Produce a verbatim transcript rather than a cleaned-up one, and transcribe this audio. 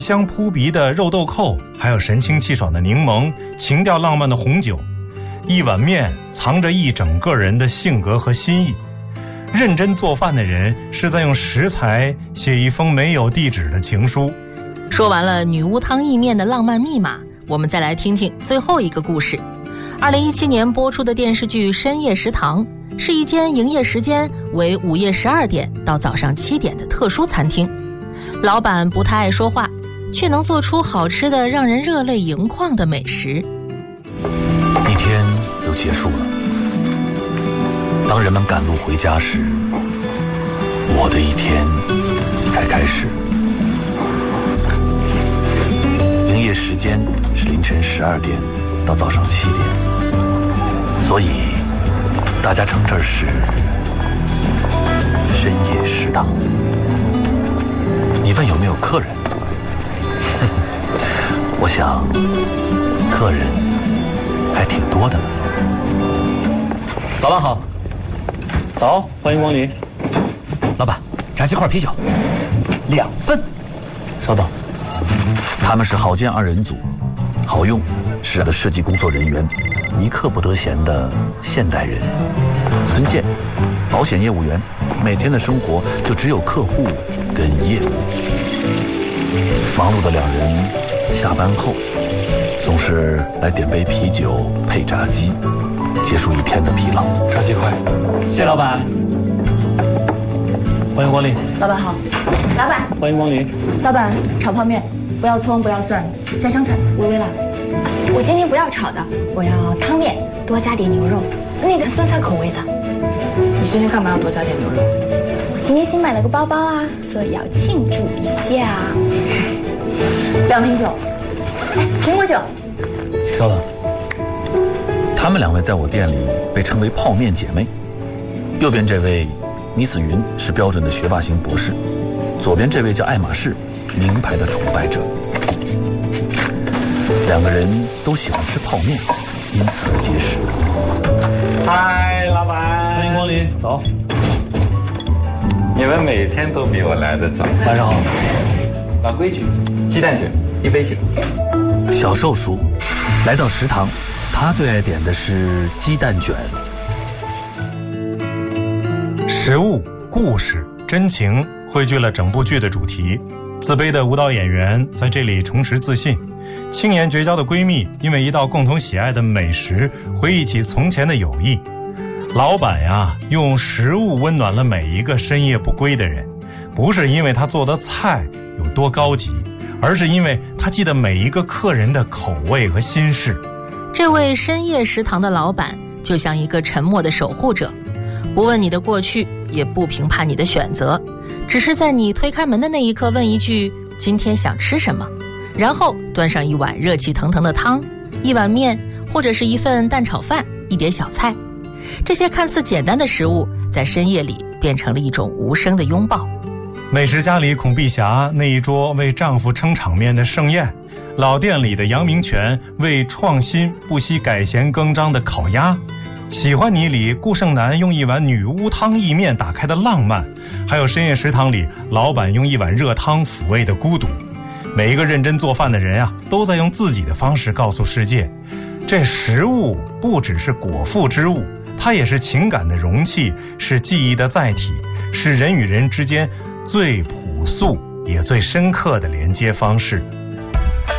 香扑鼻的肉豆蔻，还有神清气爽的柠檬，情调浪漫的红酒。一碗面藏着一整个人的性格和心意。认真做饭的人是在用食材写一封没有地址的情书。 说完了女巫汤意面的浪漫密码，我们再来听听最后一个故事。二零一七年播出的电视剧《深夜食堂》是一间营业时间为午夜十二点到早上七点的特殊餐厅。老板不太爱说话，却能做出好吃的让人热泪盈眶的美食。 一天又结束了，当人们赶路回家时，我的一天才开始。营业时间是凌晨十二点到早上七点，所以大家称这儿是深夜食堂。你问有没有客人？我想客人还挺多的呢。 老板好。早，欢迎光临。 老板，炸鸡块啤酒两份。 稍等。 他们是好见二人组，好用是的设计工作人员，一刻不得闲的现代人。孙健，保险业务员，每天的生活就只有客户跟业务。忙碌的两人下班后总是来点杯啤酒配炸鸡，结束一天的疲劳。 炸鸡块，谢老板。欢迎光临。 老板好。老板。 欢迎光临。 老板，炒泡面，不要葱，不要蒜，加香菜，微微辣。 我今天不要炒的，我要汤面，多加点牛肉，那个酸菜口味的。 你今天干嘛要多加点牛肉？ 我今天新买了个包包啊，所以要庆祝一下。 两瓶酒。哎，苹果酒。 稍等。 他们两位在我店里被称为泡面姐妹。右边这位倪子云是标准的学霸型博士，左边这位叫爱马仕，名牌的崇拜者。两个人都喜欢吃泡面，因此而结识。 嗨，老板， 欢迎光临。早。 你们每天都比我来得早。 晚上好。 老规矩，鸡蛋卷一杯酒。 小寿叔来到食堂，他最爱点的是鸡蛋卷。 食物、故事、真情汇聚了整部剧的主题。自卑的舞蹈演员在这里重拾自信，青年绝交的闺蜜因为一道共同喜爱的美食回忆起从前的友谊。老板呀，用食物温暖了每一个深夜不归的人，不是因为他做的菜有多高级，而是因为他记得每一个客人的口味和心事。 这位深夜食堂的老板就像一个沉默的守护者，不问你的过去，也不评判你的选择，只是在你推开门的那一刻问一句今天想吃什么，然后端上一碗热气腾腾的汤，一碗面，或者是一份蛋炒饭，一碟小菜。这些看似简单的食物在深夜里变成了一种无声的拥抱。 美食家里孔碧霞那一桌为丈夫撑场面的盛宴，老店里的杨明泉为创新不惜改弦更张的烤鸭，喜欢你里顾胜男用一碗女巫汤意面打开的浪漫，还有深夜食堂里老板用一碗热汤抚慰的孤独。每一个认真做饭的人啊，都在用自己的方式告诉世界，这食物不只是果腹之物，它也是情感的容器，是记忆的载体，是人与人之间最朴素也最深刻的连接方式。